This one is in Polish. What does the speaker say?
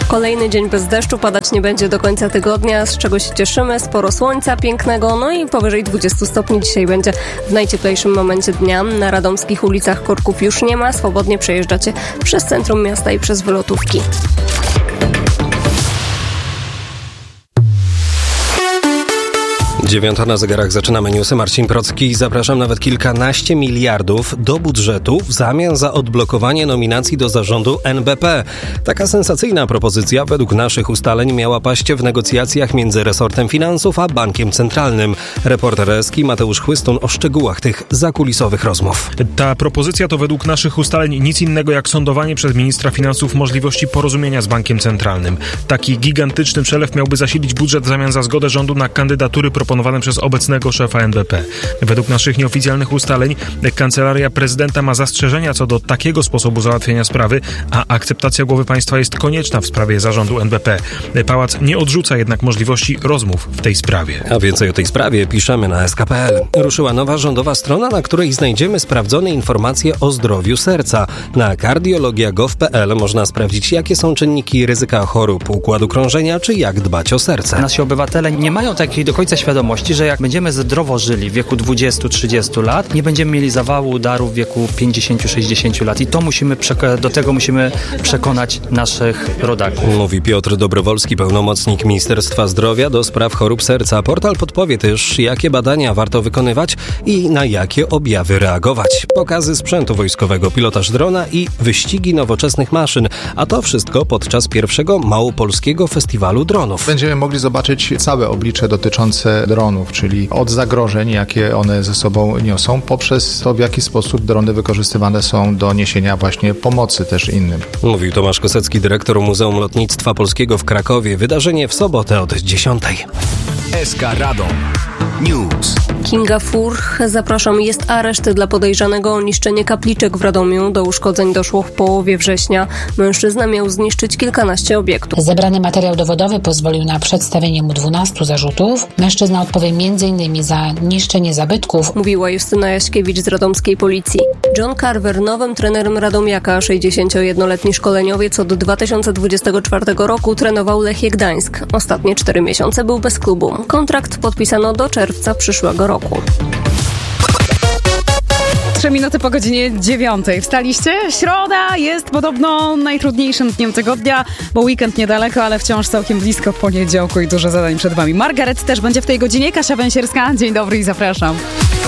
Kolejny dzień bez deszczu, padać nie będzie do końca tygodnia, z czego się cieszymy. Sporo słońca pięknego, no i powyżej 20 stopni dzisiaj będzie w najcieplejszym momencie dnia. Na radomskich ulicach korków już nie ma, swobodnie przejeżdżacie przez centrum miasta i przez wylotówki. Dziewiąta na zegarach, zaczynamy newsy. Marcin Procki. Zapraszam. Nawet kilkanaście miliardów do budżetu w zamian za odblokowanie nominacji do zarządu NBP. Taka sensacyjna propozycja według naszych ustaleń miała paść w negocjacjach między resortem finansów a Bankiem Centralnym. Reporter Eski Mateusz Chłystun o szczegółach tych zakulisowych rozmów. Ta propozycja to według naszych ustaleń nic innego jak sondowanie przez ministra finansów możliwości porozumienia z Bankiem Centralnym. Taki gigantyczny przelew miałby zasilić budżet w zamian za zgodę rządu na kandydatury proponowane przez obecnego szefa NBP. Według naszych nieoficjalnych ustaleń Kancelaria Prezydenta ma zastrzeżenia co do takiego sposobu załatwienia sprawy, a akceptacja głowy państwa jest konieczna w sprawie zarządu NBP. Pałac nie odrzuca jednak możliwości rozmów w tej sprawie. A więcej o tej sprawie piszemy na sk.pl. Ruszyła nowa rządowa strona, na której znajdziemy sprawdzone informacje o zdrowiu serca. Na kardiologia.gov.pl można sprawdzić, jakie są czynniki ryzyka chorób układu krążenia, czy jak dbać o serce. Nasi obywatele nie mają takiej do końca świadomości, że jak będziemy zdrowo żyli w wieku 20-30 lat, nie będziemy mieli zawału udarów w wieku 50-60 lat. I to do tego musimy przekonać naszych rodaków. Mówi Piotr Dobrowolski, pełnomocnik Ministerstwa Zdrowia do spraw chorób serca. Portal podpowie też, jakie badania warto wykonywać i na jakie objawy reagować. Pokazy sprzętu wojskowego, pilotaż drona i wyścigi nowoczesnych maszyn. A to wszystko podczas pierwszego Małopolskiego Festiwalu Dronów. Będziemy mogli zobaczyć całe oblicze dotyczące dronów, czyli od zagrożeń, jakie one ze sobą niosą, poprzez to, w jaki sposób drony wykorzystywane są do niesienia właśnie pomocy też innym. Mówił Tomasz Kosecki, dyrektor Muzeum Lotnictwa Polskiego w Krakowie. Wydarzenie w sobotę od 10:00. SK Radom News. Kinga Furch, zapraszam. Jest areszt dla podejrzanego o niszczenie kapliczek w Radomiu. Do uszkodzeń doszło w połowie września. Mężczyzna miał zniszczyć kilkanaście obiektów. Zebrany materiał dowodowy pozwolił na przedstawienie mu 12 zarzutów. Mężczyzna odpowie m.in. za niszczenie zabytków. Mówiła Justyna Jaśkiewicz z radomskiej policji. John Carver, nowym trenerem Radomiaka, 61-letni szkoleniowiec od 2024 roku trenował Lechię Gdańsk. Ostatnie 4 miesiące był bez klubu. Kontrakt podpisano do czerwca przyszłego roku. 3 minuty po godzinie 9:00. Wstaliście? Środa jest podobno najtrudniejszym dniem tygodnia, bo weekend niedaleko, ale wciąż całkiem blisko poniedziałku i dużo zadań przed wami. Margaret też będzie w tej godzinie. Kasia Węsierska, dzień dobry i zapraszam.